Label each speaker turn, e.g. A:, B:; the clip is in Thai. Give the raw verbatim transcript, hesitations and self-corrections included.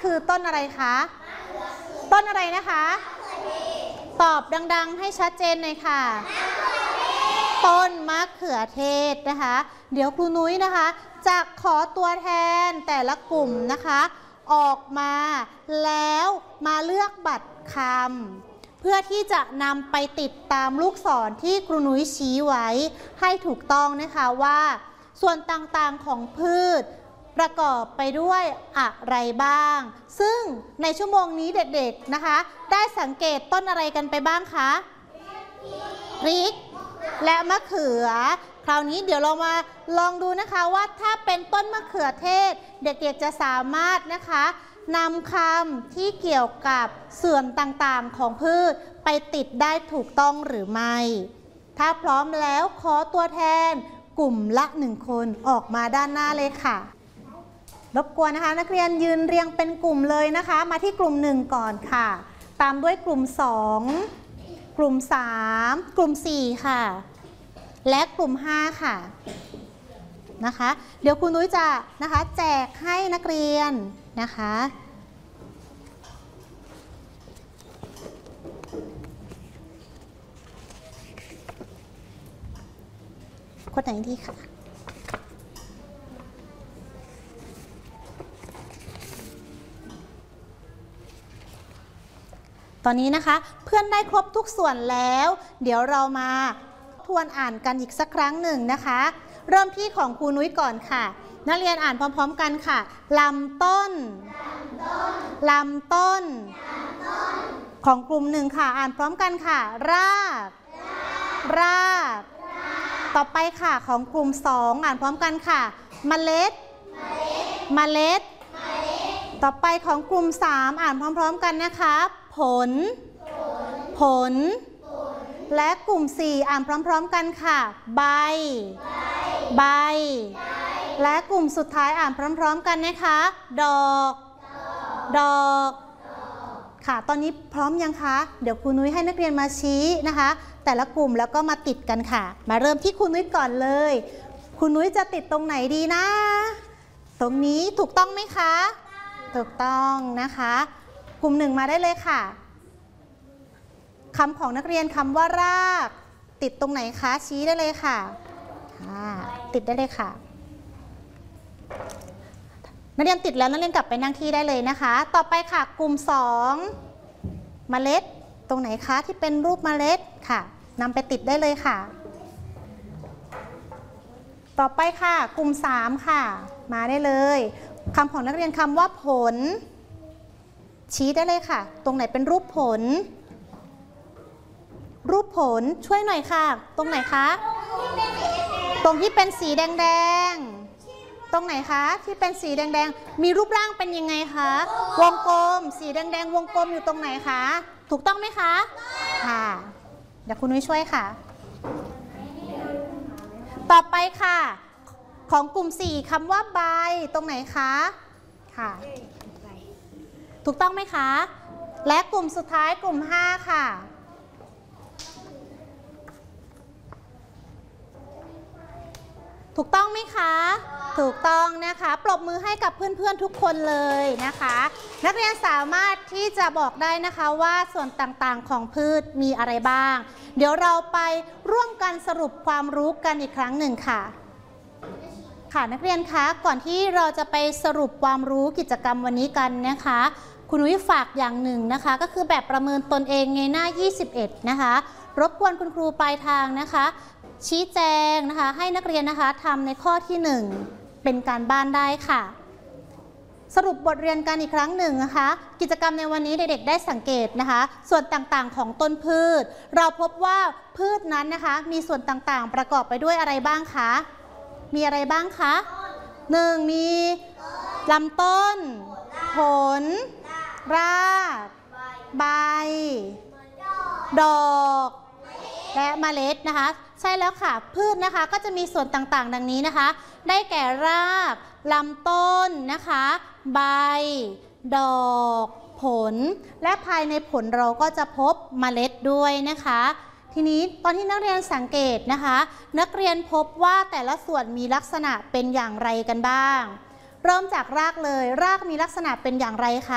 A: คือต้นอะไรคะต้นอะไรนะคะตอบดังๆให้ชัดเจนเลยค่ะต้นมะเขือเทศนะคะเดี๋ยวครูนุ้ยนะคะจะขอตัวแทนแต่ละกลุ่มนะคะออกมาแล้วมาเลือกบัตรคำเพื่อที่จะนำไปติดตามลูกศรที่ครูนุ้ยชี้ไว้ให้ถูกต้องนะคะว่าส่วนต่างๆของพืชประกอบไปด้วยอะไรบ้างซึ่งในชั่วโมงนี้เด็กๆนะคะได้สังเกตต้นอะไรกันไปบ้างคะพริกและมะเขือคราวนี้เดี๋ยวเรามาลองดูนะคะว่าถ้าเป็นต้นมะเขือเทศเด็กๆจะสามารถนะคะนำคำที่เกี่ยวกับส่วนต่างๆของพืชไปติดได้ถูกต้องหรือไม่ถ้าพร้อมแล้วขอตัวแทนกลุ่มละหนึ่งคนออกมาด้านหน้าเลยค่ะรบกวนนะคะนักเรียนยืนเรียงเป็นกลุ่มเลยนะคะมาที่กลุ่มหนึ่งก่อนค่ะตามด้วยกลุ่มสองกลุ่มสามกลุ่มสี่ค่ะและกลุ่มห้าค่ะนะคะเดี๋ยวครูนุ้ยจะนะคะแจกให้นักเรียนนะคะคนไหนดีค่ะตอนนี้นะคะเพื่อนได้ครบทุกส่วนแล้วเดี๋ยวเรามาทวนอ่านกันอีกสักครั้งหนึ่งนะคะเริ่มที่ของครูนุ้ยก่อนค่ะนักเรียนอ่านพร้อมๆกันค่ะลำต้นลำต้นของกลุ่มหนึ่งค่ะอ่านพร้อมกันค่ะรากรากต่อไปค่ะของกลุ่มสองอ่านพร้อมกันค่ะเมล็ดเมล็ดต่อไปของกลุ่มสามอ่านพร้อมๆกันนะคะผลผลและกลุ่มสี่อ่านพร้อมๆกันค่ะใบใบและกลุ่มสุดท้ายอ่านพร้อมๆกันนะคะดอกดอกค่ะตอนนี้พร้อมยังคะเดี๋ยวครูนุ้ยให้นักเรียนมาชี้นะคะแต่ละกลุ่มแล้วก็มาติดกันค่ะมาเริ่มที่ครูนุ้ยก่อนเลยครูนุ้ยจะติดตรงไหนดีนะตรงนี้ถูกต้องไหมคะถูกต้องนะคะกลุ่มหนึ่งมาได้เลยค่ะคำของนักเรียนคำว่ารากติดตรงไหนคะชี้ได้เลยค่ะติดได้เลยค่ะนักเรียนติดแล้วนักเรียนกลับไปนั่งที่ได้เลยนะคะต่อไปค่ะกลุ่มสองเมล็ดตรงไหนคะที่เป็นรูปเมล็ดค่ะนำไปติดได้เลยค่ะต่อไปค่ะกลุ่มสามค่ะมาได้เลยคำของนักเรียนคำว่าผลชี้ได้เลยค่ะตรงไหนเป็นรูปผลรูปผลช่วยหน่อยค่ะตรงไหนคะตรงที่เป็นสีแดงๆตรงไหนคะที่เป็นสีแดงๆมีรูปร่างเป็นยังไงคะวงกลมสีแดงๆวงกลมอยู่ตรงไหนคะถูกต้องไหมคะค่ะเดี๋ยวคุณนุ้ยช่วยค่ะต่อไปค่ะของกลุ่มสี่คำว่าใบตรงไหนคะค่ะถูกต้องไหมคะและกลุ่มสุดท้ายกลุ่มห้าค่ะถูกต้องไหมคะถูกต้องนะคะปรบมือให้กับเพื่อนๆทุกคนเลยนะคะนักเรียนสามารถที่จะบอกได้นะคะว่าส่วนต่างๆของพืชมีอะไรบ้างเดี๋ยวเราไปร่วมกันสรุปความรู้กันอีกครั้งหนึ่งค่ะค่ะนักเรียนคะก่อนที่เราจะไปสรุปความรู้กิจกรรมวันนี้กันนะคะคุณนุ้ยฝากอย่างหนึ่งนะคะก็คือแบบประเมินตนเองในหน้ายี่สิบเอ็ดนะคะรบกวนคุณครูปลายทางนะคะชี้แจงนะคะให้นักเรียนนะคะทำในข้อที่หนึ่งเป็นการบ้านได้ค่ะสรุปบทเรียนกันอีกครั้งหนึ่งนะคะกิจกรรมในวันนี้เด็กๆได้สังเกตนะคะส่วนต่างๆของต้นพืชเราพบว่าพืชนั้นนะคะมีส่วนต่างๆประกอบไปด้วยอะไรบ้างคะมีอะไรบ้างคะหนึ่งมีลำต้นผลรากใบดอกและเมล็ดนะคะใช่แล้วค่ะพืชนะคะก็จะมีส่วนต่างๆดังนี้นะคะได้แก่รากลำต้นนะคะใบดอกผลและภายในผลเราก็จะพบเมล็ดด้วยนะคะทีนี้ตอนที่นักเรียนสังเกตนะคะนักเรียนพบว่าแต่ละส่วนมีลักษณะเป็นอย่างไรกันบ้างเริ่มจากรากเลยรากมีลักษณะเป็นอย่างไรคะ